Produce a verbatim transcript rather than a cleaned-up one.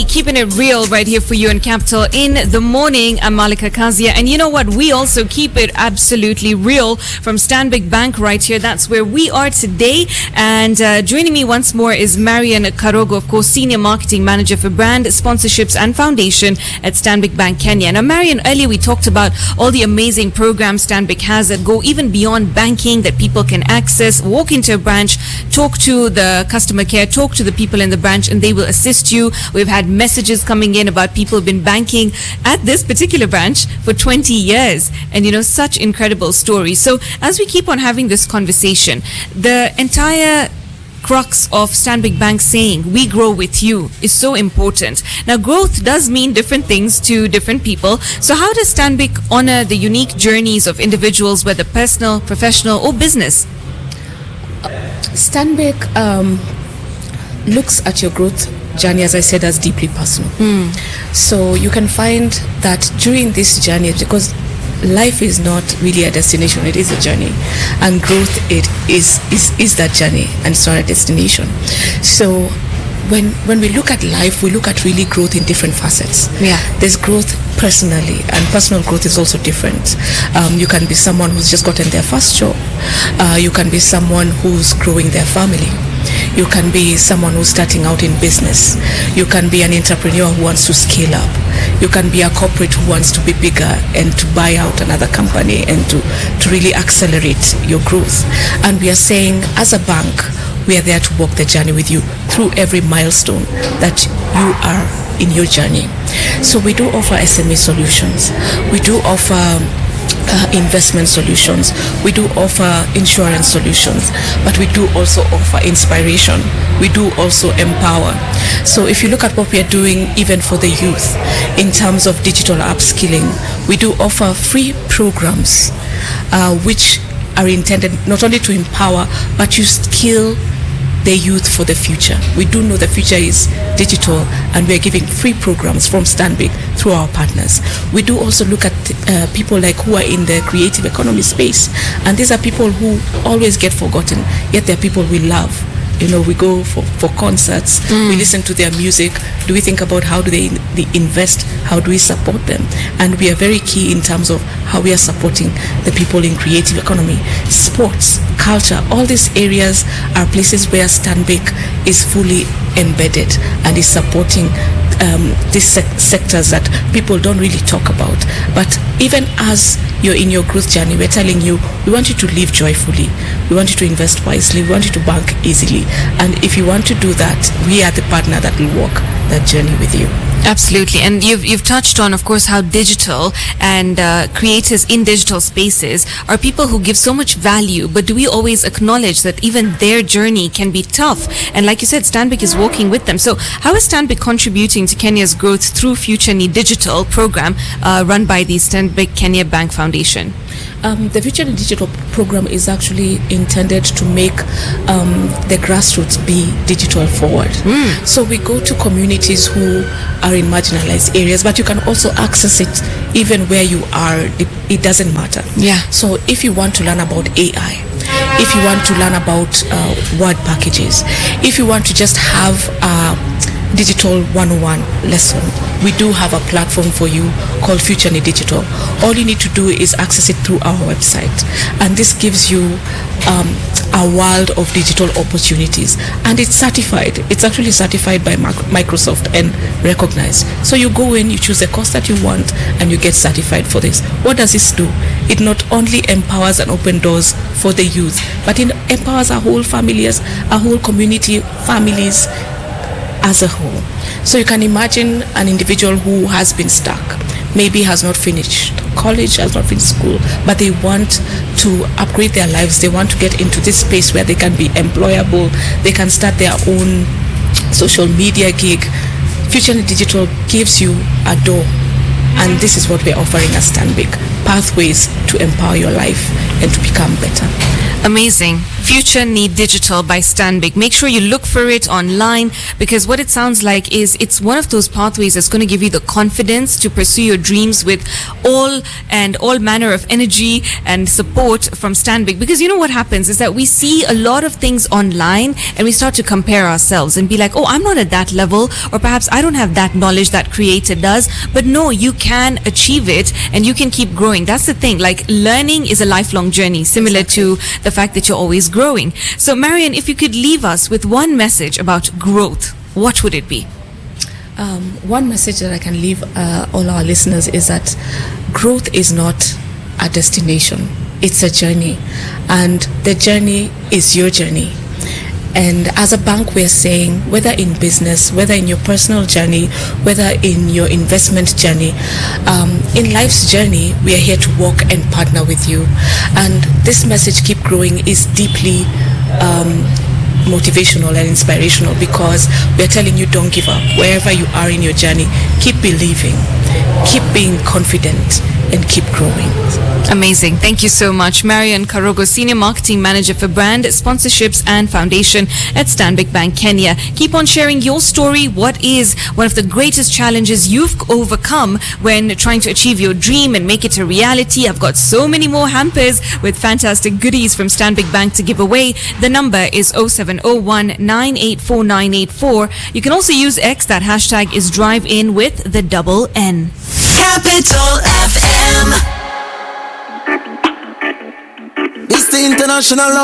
keeping it real right here for you in Capital in the morning. I'm Malika Kazia, and you know what? We also keep it absolutely real from Stanbic Bank right here. That's where we are today. And uh, joining me once more is Marian Karogo, of course, Senior Marketing Manager for Brand, Sponsorships and Foundation at Stanbic Bank Kenya. Now, Marian, earlier we talked about all the amazing programs Stanbic has that go even beyond banking, that people can access, walk into a branch, talk to the customer care, talk to the people in the branch, and they will assist you. We've had messages coming in about people who've been banking at this particular branch for twenty years, and you know, such incredible stories. So as we keep on having this conversation, the entire crux of Stanbic Bank saying we grow with you is so important. Now, growth does mean different things to different people. So how does Stanbic honor the unique journeys of individuals, whether personal, professional or business? Stanbic um, looks at your growth journey, as I said, as deeply personal. Mm. So you can find that during this journey, because life is not really a destination, it is a journey, and growth it is is is that journey, and it's not a destination. So when when we look at life, we look at really growth in different facets. Yeah, there's growth personally, and personal growth is also different. Um, you can be someone who's just gotten their first job. Uh, you can be someone who's growing their family. You can be someone who's starting out in business. You can be an entrepreneur who wants to scale up. You can be a corporate who wants to be bigger and to buy out another company and to, to really accelerate your growth. And we are saying, as a bank, we are there to walk the journey with you through every milestone that you are in your journey. So we do offer S M E solutions. We do offer Uh, investment solutions. We do offer insurance solutions, but we do also offer inspiration. We do also empower. So if you look at what we are doing even for the youth in terms of digital upskilling, we do offer free programs uh, which are intended not only to empower, but you skill the youth for the future. We do know the future is digital, and we are giving free programs from Stanbic through our partners. We do also look at uh, people like who are in the creative economy space, and these are people who always get forgotten, yet they're people we love. You know, we go for, for concerts, mm. we listen to their music. Do we think about how do they, they invest? How do we support them? And we are very key in terms of how we are supporting the people in creative economy, sports, culture. All these areas are places where Stanbic is fully embedded and is supporting um, these sec- sectors that people don't really talk about. But even as you're in your growth journey, we're telling you, we want you to live joyfully. We want you to invest wisely. We want you to bank easily. And if you want to do that, we are the partner that will walk that journey with you. Absolutely. And you've you've touched on, of course, how digital and uh, creators in digital spaces are people who give so much value, but do we always acknowledge that even their journey can be tough? And like you said, Stanbic is walking with them. So how is Stanbic contributing to Kenya's growth through Future Need Digital program uh, run by the Stanbic Kenya Bank Foundation? Um, the Future Digital program is actually intended to make um, the grassroots be digital forward. Mm. So we go to communities who are in marginalized areas, but you can also access it even where you are. It, it doesn't matter. Yeah. So if you want to learn about A I, if you want to learn about uh, word packages, if you want to just have a digital one oh one lesson, we do have a platform for you called Future Need Digital. All you need to do is access it through our website, and this gives you um, a world of digital opportunities, and it's certified. It's actually certified by Microsoft and recognized. So you go in, you choose the course that you want, and you get certified for this. What does this do? It not only empowers and opens doors for the youth, but it empowers our whole families, our whole community, families as a whole. So you can imagine an individual who has been stuck, maybe has not finished college, has not finished school, but they want to upgrade their lives. They want to get into this space where they can be employable, they can start their own social media gig. Future Digital gives you a door, and this is what we're offering as Stanbic: pathways to empower your life and to become better. Amazing. Future Need Digital by Stanbic. Make sure you look for it online, because what it sounds like is it's one of those pathways that's going to give you the confidence to pursue your dreams with all and all manner of energy and support from Stanbic. Because you know what happens is that we see a lot of things online and we start to compare ourselves and be like, oh, I'm not at that level, or perhaps I don't have that knowledge that Creator does. But no, you can achieve it and you can keep growing. That's the thing. Like, learning is a lifelong journey, similar Exactly. to the fact that you're always growing. So Marion, if you could leave us with one message about growth, what would it be? Um, one message that I can leave uh, all our listeners is that growth is not a destination, it's a journey, and the journey is your journey. And as a bank, we're saying, whether in business, whether in your personal journey, whether in your investment journey, um, in life's journey, we are here to walk and partner with you. And this message, Keep Growing, is deeply um, motivational and inspirational, because we're telling you, don't give up. Wherever you are in your journey, keep believing, keep being confident, and keep growing. Amazing. Thank you so much. Marion Karogo, Senior Marketing Manager for Brand, Sponsorships and Foundation at Stanbic Bank Kenya. Keep on sharing your story. What is one of the greatest challenges you've overcome when trying to achieve your dream and make it a reality? I've got so many more hampers with fantastic goodies from Stanbic Bank to give away. The number is zero seven zero one nine eight four nine eight four. You can also use X. That hashtag is drive in with the double N. Capital F M. It's the international